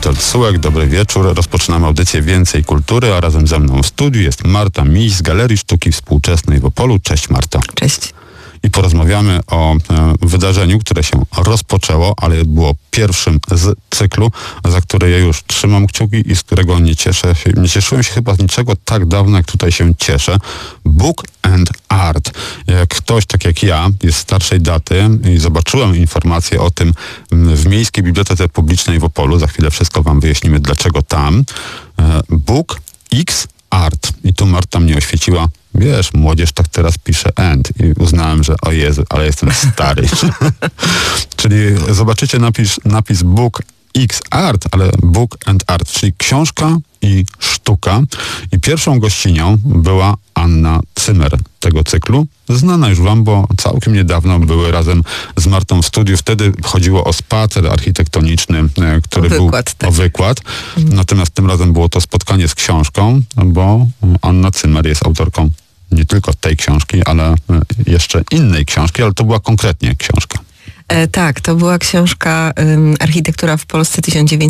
Witold Sułek, dobry wieczór. Rozpoczynamy audycję Więcej Kultury, a razem ze mną w studiu jest Marta Miś z Galerii Sztuki Współczesnej w Opolu. Cześć Marta. Cześć. I porozmawiamy o wydarzeniu, które się rozpoczęło, ale było pierwszym z cyklu, za które ja już trzymam kciuki i z którego nie cieszyłem się chyba z niczego tak dawno, jak tutaj się cieszę. Book and Art. Jak ktoś, tak jak ja, jest starszej daty i zobaczyłem informację o tym w Miejskiej Bibliotece Publicznej w Opolu, za chwilę wszystko wam wyjaśnimy, dlaczego tam. Book X Art. I tu Marta mnie oświeciła. Wiesz, młodzież tak teraz pisze and. I uznałem, że o Jezu, ale jestem stary. Czyli zobaczycie napis Book X Art, ale Book and Art, czyli książka i sztuka. I pierwszą gościnią była Anna Cymer tego cyklu. Znana już wam, bo całkiem niedawno były razem z Martą w studiu. Wtedy chodziło o spacer architektoniczny, który był o wykład. Natomiast tym razem było to spotkanie z książką, bo Anna Cymer jest autorką nie tylko tej książki, ale jeszcze innej książki, ale to była konkretnie książka. Tak, to była książka Architektura w Polsce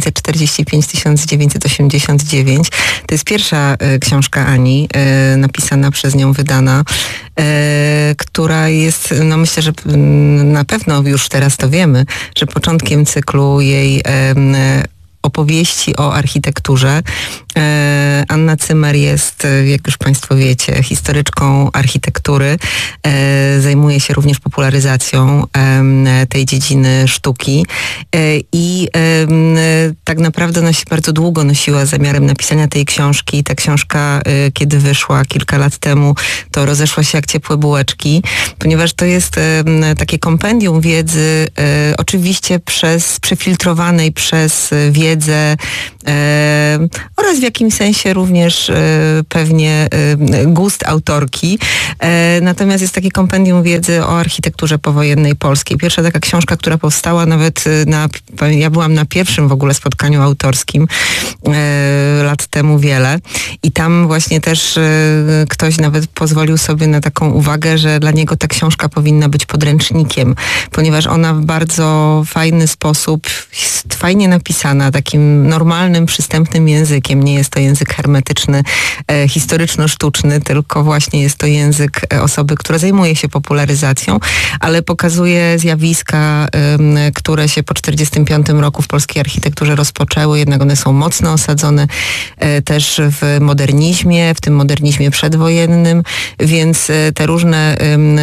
1945-1989. To jest pierwsza książka Ani, napisana przez nią, wydana, która jest, no myślę, że na pewno już teraz to wiemy, że początkiem cyklu jej opowieści o architekturze. Anna Cymer jest, jak już Państwo wiecie, historyczką architektury. Zajmuje się również popularyzacją tej dziedziny sztuki i tak naprawdę bardzo długo nosiła zamiarem napisania tej książki. Ta książka, kiedy wyszła kilka lat temu, to rozeszła się jak ciepłe bułeczki, ponieważ to jest takie kompendium wiedzy, oczywiście przefiltrowanej przez wiedzę oraz w jakimś sensie również pewnie gust autorki. Natomiast jest takie kompendium wiedzy o architekturze powojennej polskiej. Pierwsza taka książka, która powstała nawet ja byłam na pierwszym w ogóle spotkaniu autorskim lat temu wiele i tam właśnie też ktoś nawet pozwolił sobie na taką uwagę, że dla niego ta książka powinna być podręcznikiem, ponieważ ona w bardzo fajny sposób jest fajnie napisana, takim normalnym, przystępnym językiem. Nie jest to język hermetyczny, historyczno-sztuczny, tylko właśnie jest to język osoby, która zajmuje się popularyzacją, ale pokazuje zjawiska, które się po 1945 roku w polskiej architekturze rozpoczęły, jednak one są mocno osadzone też w modernizmie, w tym modernizmie przedwojennym, więc te różne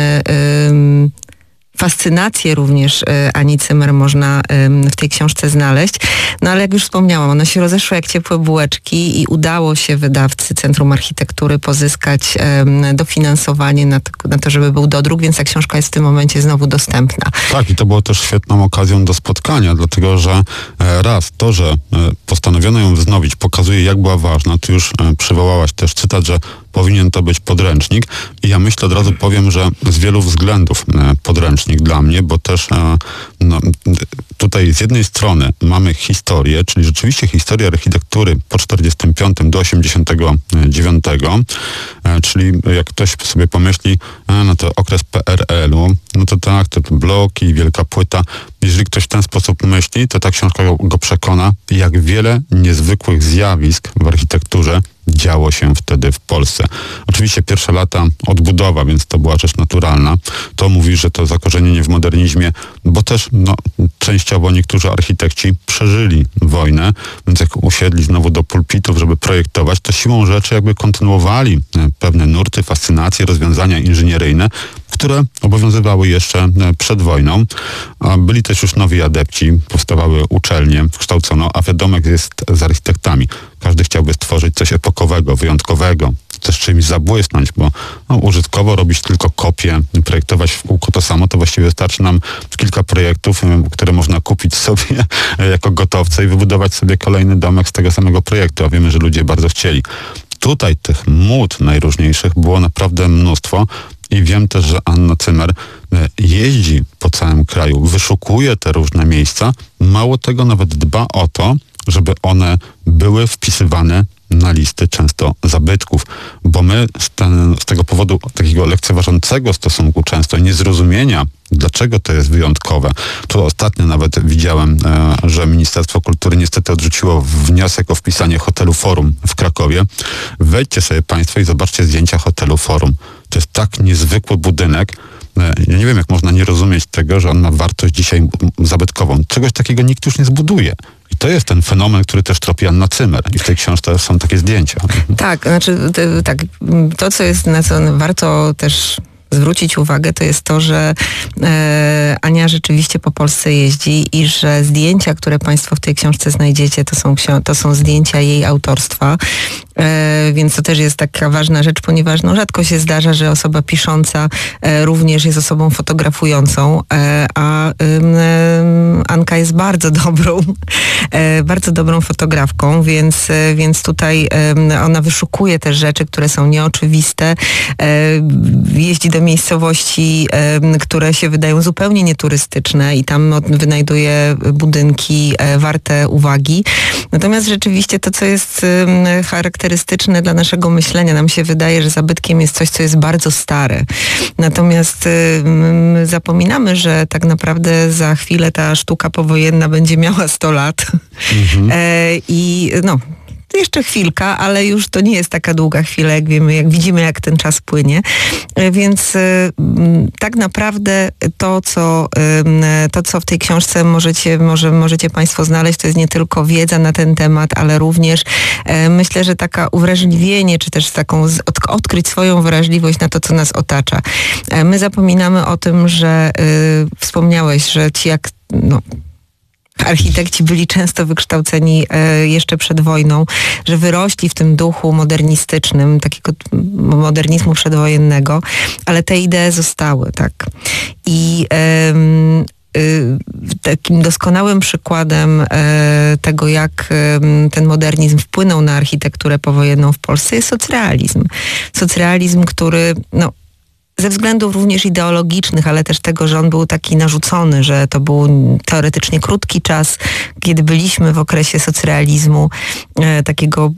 fascynacje również Ani Cymer można w tej książce znaleźć. No ale jak już wspomniałam, ona się rozeszła jak ciepłe bułeczki i udało się wydawcy Centrum Architektury pozyskać dofinansowanie na to, żeby był dodruk, więc ta książka jest w tym momencie znowu dostępna. Tak, i to było też świetną okazją do spotkania, dlatego że raz to, że postanowiono ją wznowić, pokazuje, jak była ważna. Ty już przywołałaś też cytat, że powinien to być podręcznik i ja myślę, od razu powiem, że z wielu względów podręcznik dla mnie, bo też tutaj z jednej strony mamy historię, czyli rzeczywiście historię architektury po 45 do 89, czyli jak ktoś sobie pomyśli, no to okres PRL-u, no to tak, to bloki, wielka płyta. Jeżeli ktoś w ten sposób myśli, to ta książka go przekona, jak wiele niezwykłych zjawisk w architekturze działo się wtedy w Polsce. Oczywiście pierwsze lata odbudowa, więc to była rzecz naturalna. To mówi, że to zakorzenienie w modernizmie, bo też częściowo niektórzy architekci przeżyli wojnę, więc jak usiedli znowu do pulpitów, żeby projektować, to siłą rzeczy jakby kontynuowali pewne nurty, fascynacje, rozwiązania inżynieryjne, które obowiązywały jeszcze przed wojną. A byli też już nowi adepci, powstawały uczelnie, kształcono, a wiadomo jak jest z architektami. Każdy chciałby stworzyć coś epokowego, wyjątkowego, też czymś zabłysnąć, bo użytkowo robić tylko kopię, projektować w kółko to samo, to właściwie wystarczy nam kilka projektów, które można kupić sobie jako gotowce i wybudować sobie kolejny domek z tego samego projektu, a wiemy, że ludzie bardzo chcieli. Tutaj tych mód najróżniejszych było naprawdę mnóstwo i wiem też, że Anna Cymer jeździ po całym kraju, wyszukuje te różne miejsca, mało tego nawet dba o to, żeby one były wpisywane na listy często zabytków, bo my z tego powodu takiego lekceważącego stosunku często i niezrozumienia, dlaczego to jest wyjątkowe. Tu ostatnio nawet widziałem, że Ministerstwo Kultury niestety odrzuciło wniosek o wpisanie hotelu Forum w Krakowie. Wejdźcie sobie Państwo i zobaczcie zdjęcia hotelu Forum. To jest tak niezwykły budynek. Ja nie wiem, jak można nie rozumieć tego, że on ma wartość dzisiaj zabytkową. Czegoś takiego nikt już nie zbuduje. I to jest ten fenomen, który też tropi Anna Zimmer. I w tej książce są takie zdjęcia. Tak, znaczy to, co jest, na co warto też zwrócić uwagę, to jest to, że Ania rzeczywiście po Polsce jeździ i że zdjęcia, które Państwo w tej książce znajdziecie, to są zdjęcia jej autorstwa. Więc to też jest taka ważna rzecz, ponieważ rzadko się zdarza, że osoba pisząca również jest osobą fotografującą, a Anka jest bardzo dobrą fotografką, więc tutaj ona wyszukuje też rzeczy, które są nieoczywiste, jeździ do miejscowości, które się wydają zupełnie nieturystyczne i tam wynajduje budynki warte uwagi. Natomiast rzeczywiście to, co jest charakterystyczne dla naszego myślenia, nam się wydaje, że zabytkiem jest coś, co jest bardzo stare. Natomiast zapominamy, że tak naprawdę za chwilę ta sztuka powojenna będzie miała 100 lat. I jeszcze chwilka, ale już to nie jest taka długa chwila, jak widzimy, jak ten czas płynie. Więc tak naprawdę to, co w tej książce możecie Państwo znaleźć, to jest nie tylko wiedza na ten temat, ale również myślę, że taka uwrażliwienie, czy też taką odkryć swoją wrażliwość na to, co nas otacza. My zapominamy o tym, że wspomniałeś, że architekci byli często wykształceni jeszcze przed wojną, że wyrośli w tym duchu modernistycznym, takiego modernizmu przedwojennego, ale te idee zostały, tak. I takim doskonałym przykładem tego, jak ten modernizm wpłynął na architekturę powojenną w Polsce, jest socrealizm. Socrealizm, który ze względów również ideologicznych, ale też tego, że on był taki narzucony, że to był teoretycznie krótki czas, kiedy byliśmy w okresie socrealizmu, takiego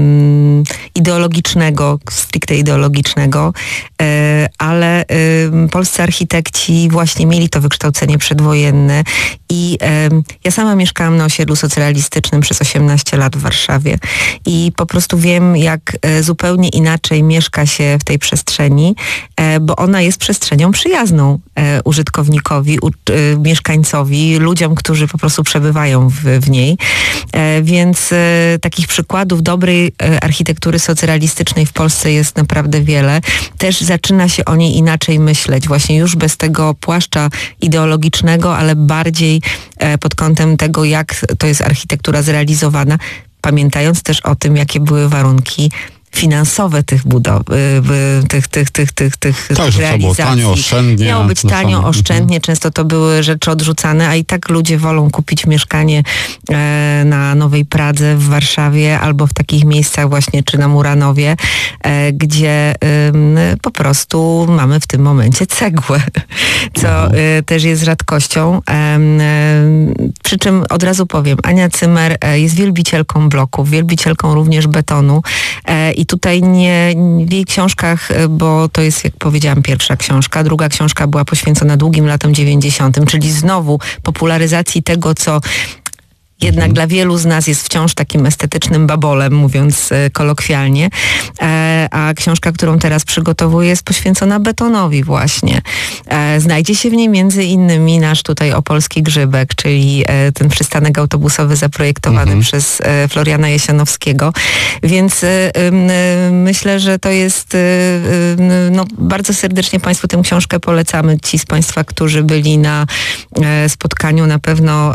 ideologicznego, stricte ideologicznego, ale polscy architekci właśnie mieli to wykształcenie przedwojenne i ja sama mieszkałam na osiedlu socrealistycznym przez 18 lat w Warszawie i po prostu wiem, jak zupełnie inaczej mieszka się w tej przestrzeni, bo ona jest przestrzenią przyjazną użytkownikowi, mieszkańcowi, ludziom, którzy po prostu przebywają w niej. Więc takich przykładów dobrej architektury socrealistycznej w Polsce jest naprawdę wiele. Też zaczyna się o niej inaczej myśleć, właśnie już bez tego płaszcza ideologicznego, ale bardziej pod kątem tego, jak to jest architektura zrealizowana, pamiętając też o tym, jakie były warunki finansowe tych budow, tych tak, że to było tanio, oszczędnie. Miało być tanio, oszczędnie, często to były rzeczy odrzucane, a i tak ludzie wolą kupić mieszkanie na Nowej Pradze w Warszawie albo w takich miejscach właśnie, czy na Muranowie, gdzie po prostu mamy w tym momencie cegłę, co też jest rzadkością. Przy czym od razu powiem, Ania Zimmer jest wielbicielką bloków, wielbicielką również betonu. I tutaj w jej książkach, bo to jest, jak powiedziałam, pierwsza książka, druga książka była poświęcona długim latom 90., czyli znowu popularyzacji tego, co jednak dla wielu z nas jest wciąż takim estetycznym babolem, mówiąc kolokwialnie. A książka, którą teraz przygotowuję, jest poświęcona betonowi właśnie. Znajdzie się w niej między innymi nasz tutaj opolski grzybek, czyli ten przystanek autobusowy zaprojektowany przez Floriana Jesionowskiego. Więc myślę, że to jest bardzo serdecznie Państwu tę książkę polecamy. Ci z Państwa, którzy byli na spotkaniu, na pewno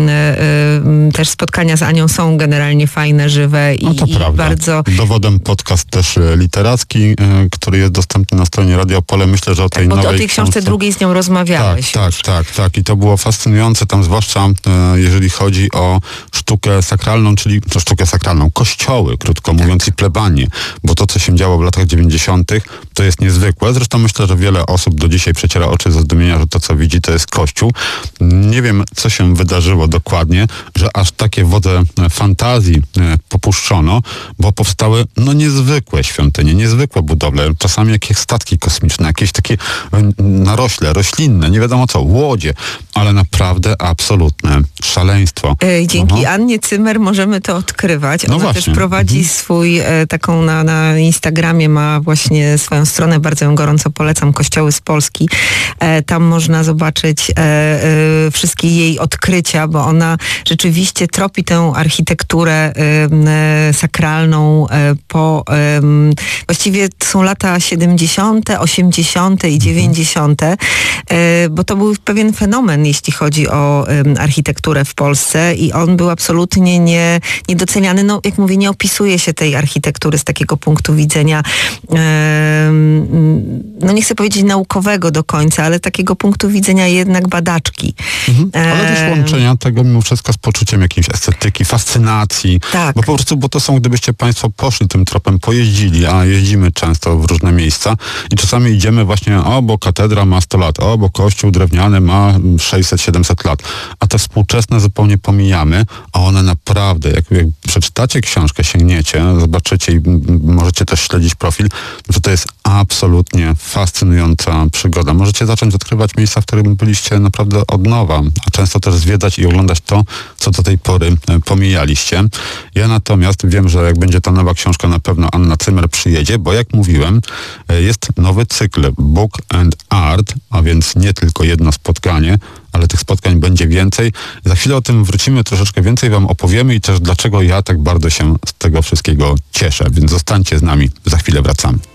też spotkania z Anią są generalnie fajne, żywe i bardzo... Dowodem podcast też literacki, który jest dostępny na stronie Radio Opole. Myślę, że o tej nowej o tej książce drugiej z nią rozmawiałeś. Tak. I to było fascynujące tam, zwłaszcza jeżeli chodzi o sztukę sztukę sakralną, czyli sztukę sakralną, kościoły, krótko mówiąc, i plebanie, bo to, co się działo w latach 90., to jest niezwykłe. Zresztą myślę, że wiele osób do dzisiaj przeciera oczy ze zdumienia, że to, co widzi, to jest kościół. Nie wiem, co się wydarzyło dokładnie, że aż takie wodze fantazji popuszczono, bo powstały niezwykłe świątynie, niezwykłe budowle, czasami jakieś statki kosmiczne, jakieś takie narośle, roślinne, nie wiadomo co, łodzie, ale naprawdę absolutne szaleństwo. Dzięki Annie Cymer możemy to odkrywać. Ona właśnie. też prowadzi swój, taką na Instagramie ma właśnie swoją stronę, bardzo ją gorąco polecam, Kościoły z Polski. Tam można zobaczyć wszystkie jej odkrycia, bo ona rzeczywiście tropi tę architekturę sakralną właściwie to są lata 70., 80. i 90., bo to był pewien fenomen, jeśli chodzi o architekturę w Polsce i on był absolutnie niedoceniany. No, jak mówię, nie opisuje się tej architektury z takiego punktu widzenia, nie chcę powiedzieć naukowego do końca, ale takiego punktu widzenia jednak badaczki. Ale też łączenia tego mimo wszystko z poczuciem jakiejś estetyki, fascynacji. Tak. Bo to są, gdybyście państwo poszli tym tropem, pojeździli, a jeździmy często w różne miejsca i czasami idziemy właśnie, bo katedra ma 100 lat, bo kościół drewniany ma 600-700 lat, a te współczesne zupełnie pomijamy, a one naprawdę, jak przeczytacie książkę, sięgniecie, zobaczycie i możecie też śledzić profil, to jest absolutnie fascynująca przygoda. Możecie zacząć odkrywać miejsca, w którym byliście naprawdę od nowa, a często też zwiedzać i oglądać to, co do tej pory pomijaliście. Ja natomiast wiem, że jak będzie ta nowa książka, na pewno Anna Cymer przyjedzie, bo jak mówiłem, jest nowy cykl Book and Art, a więc nie tylko jedno spotkanie, ale tych spotkań będzie więcej. Za chwilę o tym wrócimy, troszeczkę więcej wam opowiemy i też dlaczego ja tak bardzo się z tego wszystkiego cieszę. Więc zostańcie z nami, za chwilę wracamy.